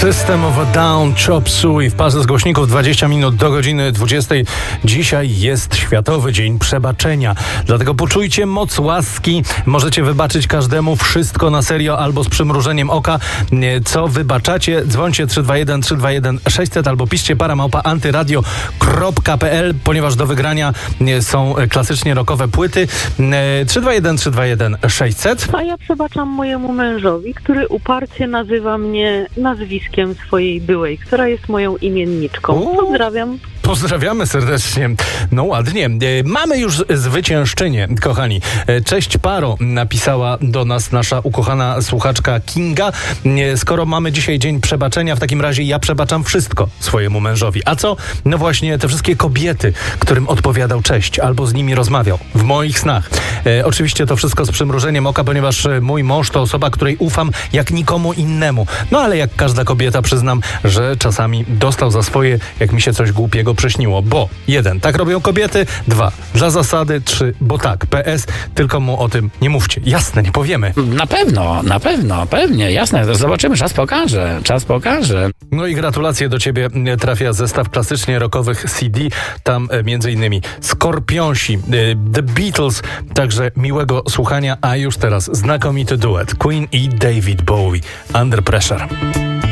System of a Down, Chop Suey w parze z głośników 20 minut do godziny 20. Dzisiaj jest Światowy Dzień Przebaczenia. Dlatego poczujcie moc łaski. Możecie wybaczyć każdemu wszystko na serio albo z przymrużeniem oka. Co wybaczacie? Dzwońcie 321 321 600 albo piszcie para@antyradio.pl, ponieważ do wygrania są klasycznie rockowe płyty. 321 321 600. A ja przebaczam mojemu mężowi, który uparcie nazywa mnie nazwiskiem swojej byłej, która jest moją imienniczką. Pozdrawiam. Pozdrawiamy serdecznie. No ładnie. Mamy już zwyciężczynię, kochani. Cześć Paro, napisała do nas nasza ukochana słuchaczka Kinga. Skoro mamy dzisiaj Dzień Przebaczenia, w takim razie ja przebaczam wszystko swojemu mężowi. A co? No właśnie te wszystkie kobiety, którym odpowiadał cześć albo z nimi rozmawiał w moich snach. Oczywiście to wszystko z przymrużeniem oka, ponieważ mój mąż to osoba, której ufam jak nikomu innemu. No ale jak każda kobieta przyznam, że czasami dostał za swoje, jak mi się coś głupiego przyśniło. Bo 1. Tak robią kobiety. 2. Dla zasady. 3. Bo tak. PS. Tylko mu o tym nie mówcie. Jasne, nie powiemy. Na pewno, pewnie, jasne. Zobaczymy, czas pokaże. No i gratulacje do ciebie. Trafia zestaw klasycznie rockowych CD. Tam m.in. Skorpionsi, The Beatles. Także miłego słuchania. A już teraz znakomity duet Queen i David Bowie. Under Pressure.